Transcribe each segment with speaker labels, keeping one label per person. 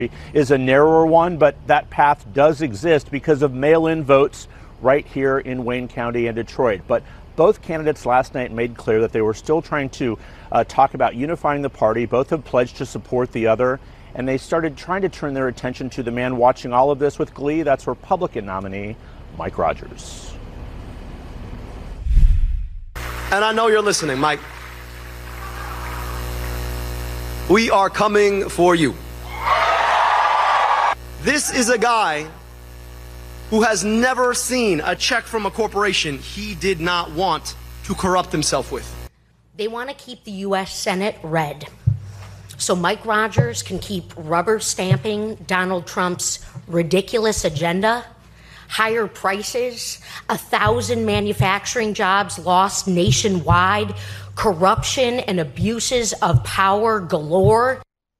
Speaker 1: is a narrower one, but that path does exist because of mail-in votes right here in Wayne County and Detroit. But both candidates last night made clear that they were still trying to talk about unifying the party. Both have pledged to support the other, and they started trying to turn their attention to the man watching all of this with glee. That's Republican nominee Mike Rogers.
Speaker 2: And I know you're listening, Mike. We are coming for you. This is a guy who has never seen a check from a corporation he did not want to corrupt himself with.
Speaker 3: They want to keep the U.S. Senate red so Mike Rogers can keep rubber stamping Donald Trump's ridiculous agenda, higher prices, 1,000 manufacturing jobs lost nationwide, corruption and abuses of power galore.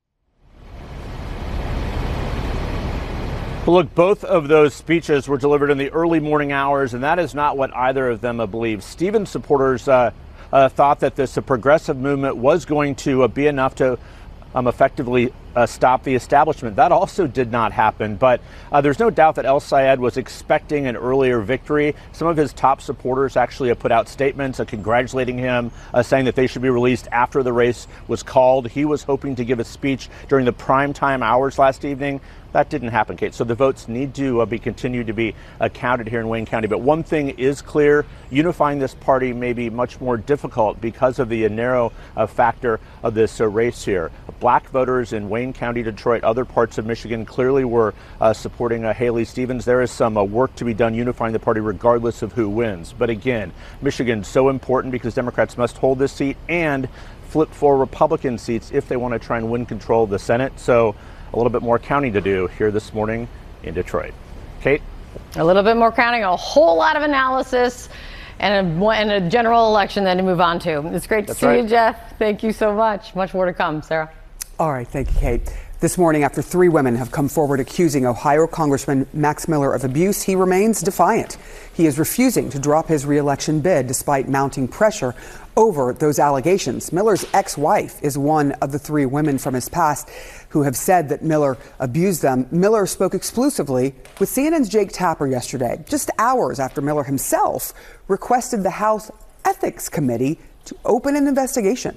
Speaker 1: Look, both of those speeches were delivered in the early morning hours, and that is not what either of them believe. Stevens supporters thought that this progressive movement was going to be enough to effectively stop the establishment. That also did not happen, but there's no doubt that El Sayed was expecting an earlier victory. Some of his top supporters actually have put out statements congratulating him, saying that they should be released after the race was called. He was hoping to give a speech during the prime time hours last evening. That didn't happen, Kate. So the votes need to be continued to be counted here in Wayne County. But one thing is clear: unifying this party may be much more difficult because of the narrow factor of this race here. Black voters in Wayne County, Detroit, other parts of Michigan clearly were supporting Haley Stevens. There is some work to be done unifying the party regardless of who wins. But again, Michigan's so important because Democrats must hold this seat and flip for Republican seats if they want to try and win control of the Senate. So a little bit more counting to do here this morning in Detroit. Kate?
Speaker 4: A little bit more counting, a whole lot of analysis, and a general election then to move on to. It's great to see you, Jeff. Thank you so much. Much more to come. Sarah?
Speaker 5: All right. Thank you, Kate. This morning, after 3 women have come forward accusing Ohio Congressman Max Miller of abuse, he remains defiant. He is refusing to drop his re-election bid despite mounting pressure over those allegations. Miller's ex-wife is one of the 3 women from his past who have said that Miller abused them. Miller spoke exclusively with CNN's Jake Tapper yesterday, just hours after Miller himself requested the House Ethics Committee to open an investigation.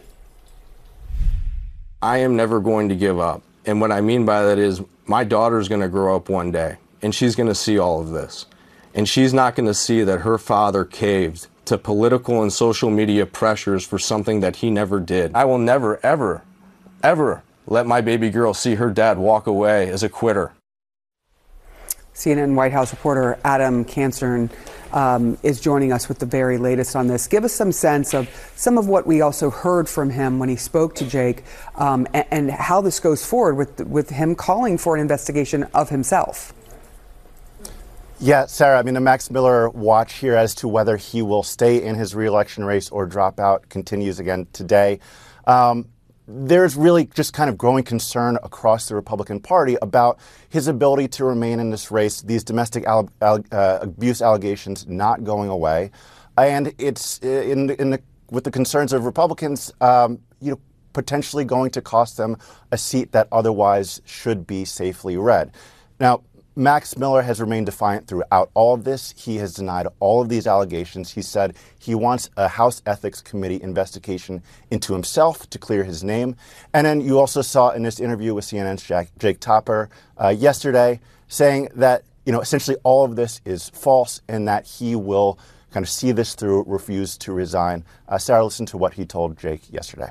Speaker 6: I am never going to give up. And what I mean by that is my daughter's going to grow up one day and she's going to see all of this. And she's not going to see that her father caved to political and social media pressures for something that he never did. I will never, ever, ever let my baby girl see her dad walk away as a quitter.
Speaker 5: CNN White House reporter Adam Cancern is joining us with the very latest on this. Give us some sense of some of what we also heard from him when he spoke to Jake and how this goes forward with him calling for an investigation of himself.
Speaker 7: Yeah, Sarah, I mean, the Max Miller watch here as to whether he will stay in his re-election race or drop out continues again today. There's really just kind of growing concern across the Republican Party about his ability to remain in this race, these domestic abuse allegations not going away. And it's with the concerns of Republicans, potentially going to cost them a seat that otherwise should be safely red. Now, Max Miller has remained defiant throughout all of this. He has denied all of these allegations. He said he wants a House Ethics Committee investigation into himself to clear his name. And then you also saw in this interview with CNN's Jake Tapper yesterday saying that, essentially all of this is false and that he will kind of see this through, refuse to resign. Sarah, listen to what he told Jake yesterday.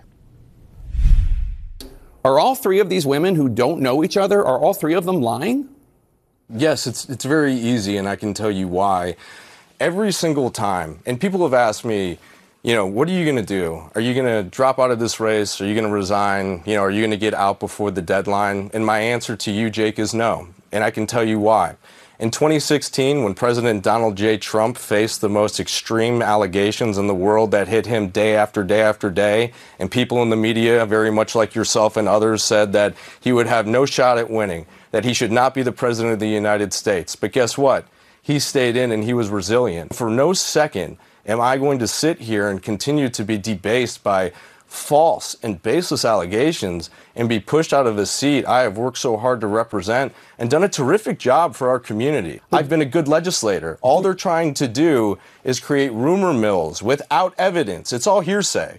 Speaker 8: Are all 3 of these women who don't know each other, are all 3 of them lying?
Speaker 6: Yes, it's very easy, and I can tell you why. Every single time, and people have asked me, what are you going to do? Are you going to drop out of this race? Are you going to resign? Are you going to get out before the deadline? And my answer to you, Jake, is no, and I can tell you why. In 2016, when President Donald J. Trump faced the most extreme allegations in the world that hit him day after day after day, and people in the media, very much like yourself and others, said that he would have no shot at winning, that he should not be the president of the United States. But guess what? He stayed in and he was resilient. For no second am I going to sit here and continue to be debased by false and baseless allegations and be pushed out of a seat I have worked so hard to represent and done a terrific job for our community. I've been a good legislator. All they're trying to do is create rumor mills without evidence. It's all hearsay.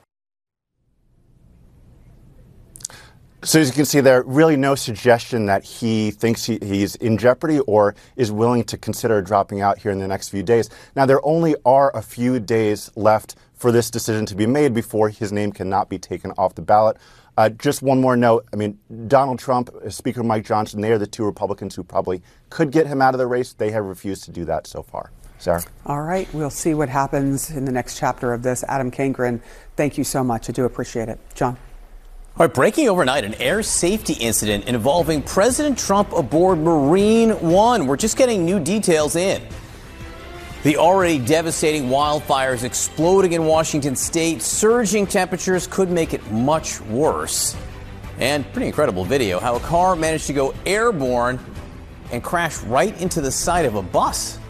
Speaker 7: So as you can see there, really no suggestion that he thinks he's in jeopardy or is willing to consider dropping out here in the next few days. Now, there only are a few days left for this decision to be made before his name cannot be taken off the ballot. Just one more note. I mean, Donald Trump, Speaker Mike Johnson, they are the two Republicans who probably could get him out of the race. They have refused to do that so far. Sarah?
Speaker 5: All right. We'll see what happens in the next chapter of this. Adam Cankren, thank you so much. I do appreciate it. John?
Speaker 9: All right, breaking overnight, an air safety incident involving President Trump aboard Marine One. We're just getting new details in. The already devastating wildfires exploding in Washington state, surging temperatures could make it much worse. And pretty incredible video, how a car managed to go airborne and crash right into the side of a bus.